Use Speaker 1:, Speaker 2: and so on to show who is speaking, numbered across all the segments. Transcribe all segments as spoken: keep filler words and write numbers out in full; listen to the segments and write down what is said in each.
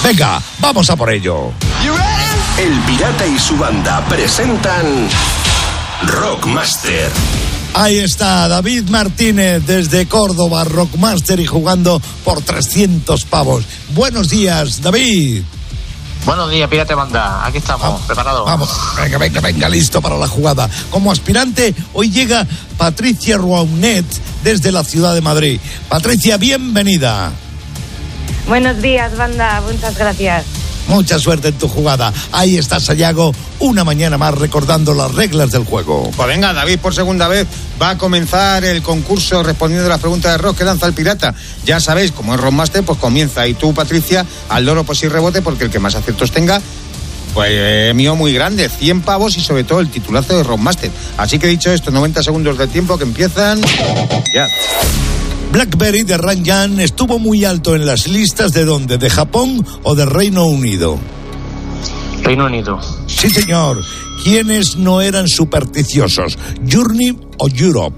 Speaker 1: Venga, vamos a por ello.
Speaker 2: El Pirata y su banda presentan Rockmaster.
Speaker 1: Ahí está David Martínez desde Córdoba, Rockmaster, y jugando por trescientos pavos. Buenos días, David.
Speaker 3: Buenos días, Pirata Banda. Aquí estamos, vamos, preparados.
Speaker 1: Vamos, venga, venga, venga, listo para la jugada. Como aspirante, hoy llega Patricia Ruaunet desde la ciudad de Madrid. Patricia, bienvenida.
Speaker 4: Buenos días, banda. Muchas gracias.
Speaker 1: Mucha suerte en tu jugada. Ahí está Sayago, una mañana más recordando las reglas del juego.
Speaker 5: Pues venga, David, por segunda vez va a comenzar el concurso respondiendo a las preguntas de rock que lanza el pirata. Ya sabéis, como es Rockmaster, pues comienza. Y tú, Patricia, al loro pues sí rebote, porque el que más aciertos tenga, pues eh, mío muy grande, cien pavos y sobre todo el titulazo de Rockmaster. Así que dicho esto, noventa segundos de tiempo que empiezan ya.
Speaker 1: Blackberry de Ranjan estuvo muy alto en las listas de ¿dónde? ¿De Japón o de Reino Unido?
Speaker 3: Reino Unido.
Speaker 1: Sí, señor. ¿Quiénes no eran supersticiosos? ¿Journey o Europe?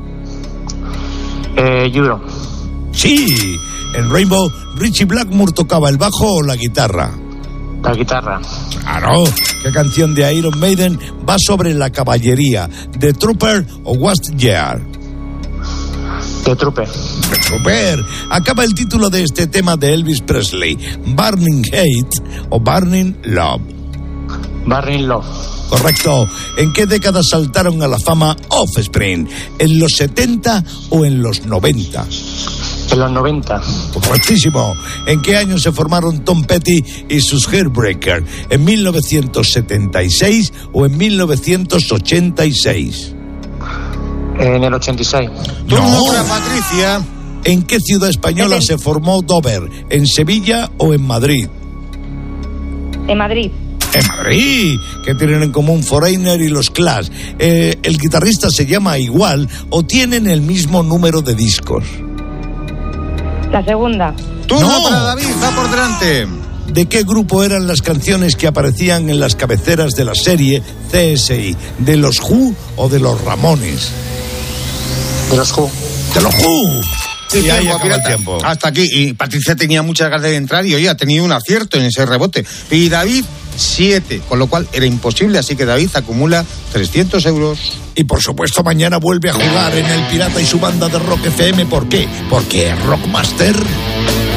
Speaker 3: Eh, Europe.
Speaker 1: Sí. En Rainbow, ¿Richie Blackmore tocaba el bajo o la guitarra?
Speaker 3: La guitarra.
Speaker 1: Claro. ¿Qué canción de Iron Maiden va sobre la caballería? ¿The Trooper o What's Year?
Speaker 3: The Trooper.
Speaker 1: The Trooper. Acaba el título de este tema de Elvis Presley. ¿Burning Hate o Burning Love?
Speaker 3: Burning Love.
Speaker 1: Correcto. ¿En qué década saltaron a la fama Offspring? ¿En los setenta o en los noventa?
Speaker 3: En los noventa.
Speaker 1: Correctísimo. ¿En qué año se formaron Tom Petty y sus Heartbreakers? ¿En mil novecientos setenta y seis o en mil novecientos ochenta y seis?
Speaker 3: En el ochenta y seis.
Speaker 1: No.
Speaker 5: Para Patricia.
Speaker 1: ¿En qué ciudad española se formó Dover? ¿En Sevilla o en Madrid?
Speaker 4: En Madrid.
Speaker 1: En Madrid. ¿Qué tienen en común Foreigner y los Clash? Eh, ¿El guitarrista se llama igual o tienen el mismo número de discos?
Speaker 4: La segunda.
Speaker 5: Turno
Speaker 1: No.
Speaker 5: para David, va por delante.
Speaker 1: ¿De qué grupo eran las canciones que aparecían en las cabeceras de la serie C S I? ¿De los Who o de los Ramones?
Speaker 3: De los Who.
Speaker 1: ¡De los Who!
Speaker 5: Sí,
Speaker 1: Y ahí
Speaker 5: tiempo,
Speaker 1: acaba el
Speaker 5: pirata.
Speaker 1: tiempo.
Speaker 5: Hasta aquí. Y Patricia tenía muchas ganas de entrar y hoy ha tenido un acierto en ese rebote. Y David, siete, con lo cual era imposible. Así que David acumula trescientos euros.
Speaker 1: Y por supuesto mañana vuelve a jugar en El Pirata y su banda de Rock F M. ¿Por qué? Porque es Rockmaster.